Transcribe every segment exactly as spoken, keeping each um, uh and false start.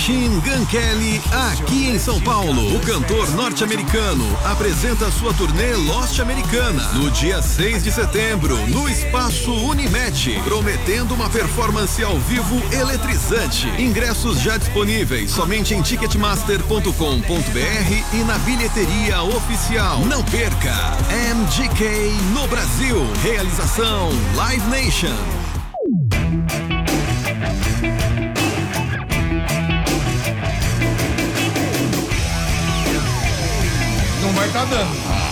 Machine Gun Kelly aqui em São Paulo. O cantor norte-americano apresenta sua turnê Lost Americana no dia seis de setembro, no Espaço Unimet, prometendo uma performance ao vivo eletrizante. Ingressos já disponíveis somente em ticketmaster ponto com ponto br e na bilheteria oficial. Não perca! M G K no Brasil. Realização Live Nation. Não vai estar dando.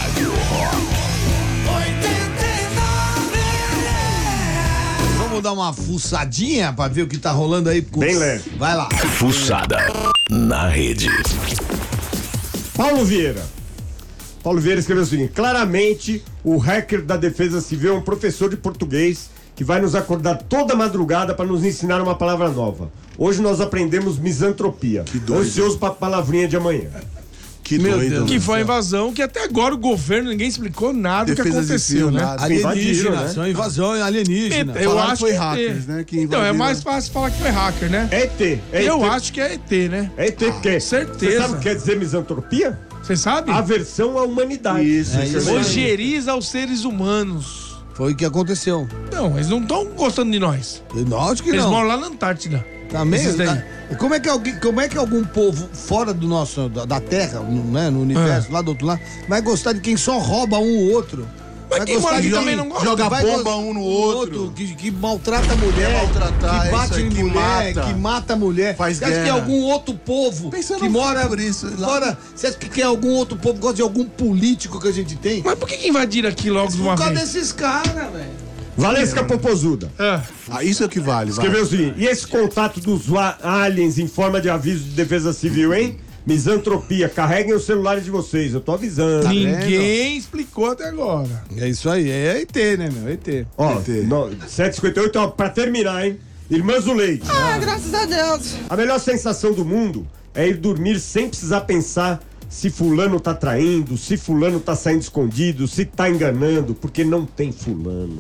Vamos dar uma fuçadinha pra ver o que tá rolando aí. Com... Bem leve. Vai lá. Fuçada na rede. Paulo Vieira. Paulo Vieira escreveu o seguinte: claramente o hacker da Defesa Civil é um professor de português que vai nos acordar toda madrugada para nos ensinar uma palavra nova. Hoje nós aprendemos misantropia. Ansioso pra palavrinha de amanhã. Que Meu doido. Deus. Que foi a Céu. invasão que até agora o governo, ninguém explicou nada do que Defesa aconteceu, civil, né? nada. Alienígena, Invadiram, né? são invasão alienígena. Eu Falaram acho que foi que é hackers, E T. né, que Então, é invadiram. mais fácil falar que foi hacker, né? É E T. É Eu E T. acho que é E T, né? É E T o quê? certeza. Você sabe o que quer dizer misantropia? Você sabe? Aversão à humanidade. Isso, É isso isso aí. Ojeriza aos seres humanos. Foi o que aconteceu. Não, eles não estão gostando de nós. Não, acho que Eles não. moram lá na Antártida. Também. Esses daí. Tá- Como é que alguém, como é que algum povo fora do nosso da, da Terra, no, né, no universo, É. lá do outro lado, vai gostar de quem só rouba um ou outro? Mas Vai quem mora aqui de também quem não gosta. Joga vai bomba gos- um no outro. que, que maltrata a mulher, Quer maltratar, que é bate isso aí, em que mulher, mata. que mata a mulher. Faz Você acha que é guerra. algum outro povo Pensando que mora por isso, lá- fora? Você acha que é algum outro povo que gosta de algum político que a gente tem? Mas por que que invadiram aqui logo de uma Por causa vez? desses caras, velho. Valesca Popozuda É. Ah, isso é o que vale, vai. escreveu o seguinte: e esse contato dos wa- aliens em forma de aviso de defesa civil, hein? Misantropia, carreguem os celulares de vocês, eu tô avisando. Ninguém explicou até agora. É isso aí, é E T, né, meu? É E T. Ó, E T. no- sete e cinquenta e oito, ó, pra terminar, hein? Irmãs do Leite. Ah, graças a Deus. A melhor sensação do mundo é ir dormir sem precisar pensar se fulano tá traindo, se fulano tá saindo escondido, se tá enganando, porque não tem fulano.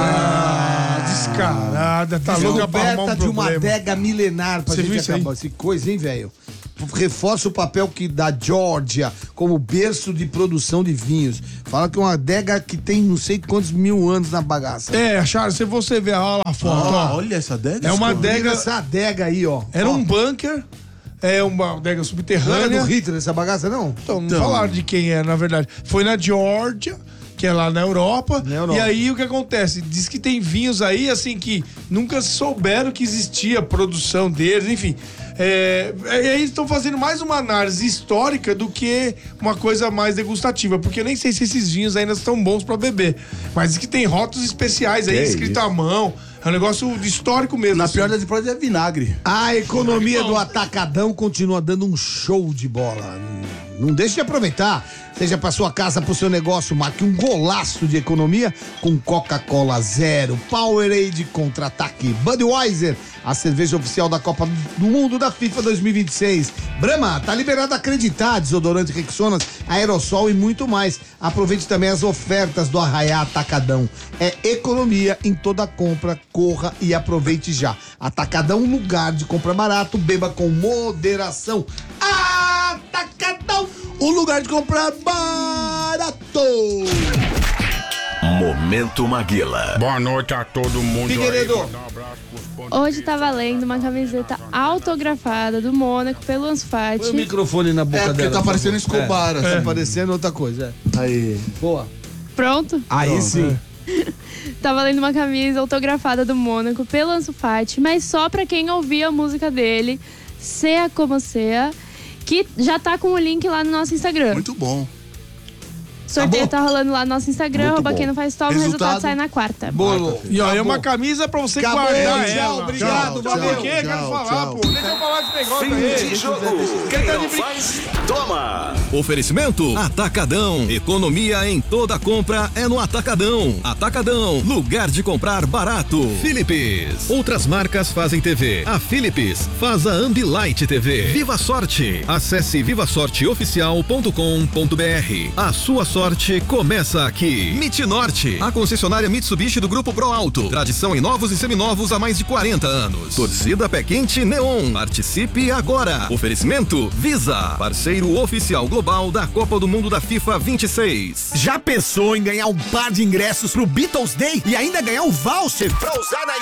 Ah, descarada, tá louca pra arrumar Descoberta um de uma problema. adega milenar pra Você viu gente isso aí? acabar. Essa coisa, hein, velho? Reforça o papel que da Geórgia como berço de produção de vinhos. Fala que é uma adega que tem não sei quantos mil anos na bagaça. É, Charles, se você ver olha lá a foto, Ah, ó. olha essa adega. É uma Descobriram adega, essa adega aí, ó. era Ó, um bunker, é uma adega Não era subterrânea. do Hitler essa bagaça, não? Então, não Então. falaram de quem é, na verdade. Foi na Geórgia, que é lá na Europa. Na Europa. E aí o que acontece? Diz que tem vinhos aí, assim, que nunca souberam que existia a produção deles, enfim. É, e aí eles estão fazendo mais uma análise histórica do que uma coisa mais degustativa, porque eu nem sei se esses vinhos ainda estão bons pra beber. Mas diz que tem rótulos especiais aí, Que escrito isso. à mão. É um negócio histórico mesmo. Na assim. pior das hipóteses é vinagre. A economia do Atacadão continua dando um show de bola. Não deixe de aproveitar. Seja para sua casa, para o seu negócio, marque um golaço de economia com Coca-Cola Zero, Powerade Contra-Ataque, Budweiser, a cerveja oficial da Copa do Mundo da FIFA dois mil e vinte e seis. Brahma, tá liberado a acreditar, desodorante Rexonas, aerossol e muito mais. Aproveite também as ofertas do Arraiá Atacadão. É economia em toda compra, corra e aproveite já. Atacadão, lugar de compra barato, beba com moderação. Atacadão, o lugar de comprar barato. Momento Maguila. Boa noite a todo mundo. Figueiredo. Aí, mandar um abraço pros pontos Hoje tá valendo uma camiseta autografada do Mônaco pelo Ansu Fati. Põe o microfone na boca É, porque dela. tá por parecendo favor. Escobar, É, assim. Tá parecendo outra coisa. é. Aí. Boa. Pronto? Aí Pronto, sim. Tá valendo uma camisa autografada do Mônaco pelo Ansu Fati, mas só pra quem ouvir a música dele, Sea Como Sea, que já tá com o link lá no nosso Instagram. Muito bom. Sorteio tá rolando lá no nosso Instagram, Muito arroba bom. quem não faz toma, o resultado Resultado? sai na quarta. Bolo. E ó, é Acabou. uma camisa pra você Acabou, guardar tchau, ela. obrigado, Tchau, valeu. por quê? Quero Tchau, falar, tchau. pô. Deixa eu falar esse negócio Fim aí. de jogo. Quem tá não de brin- faz, toma. Oferecimento Atacadão. Economia em toda compra é no Atacadão. Atacadão, lugar de comprar barato. Philips. Outras marcas fazem T V. A Philips faz a Ambilight T V. Viva Sorte. Acesse viva sorte oficial ponto com ponto br. A sua sorte Norte começa aqui. Mit Norte, a concessionária Mitsubishi do Grupo Pro Alto. Tradição em novos e seminovos há mais de quarenta anos. Torcida Pé Quente Neon. Participe agora. Oferecimento Visa, parceiro oficial global da Copa do Mundo da FIFA vinte e seis. Já pensou em ganhar um par de ingressos pro Beatles Day e ainda ganhar um voucher pra usar na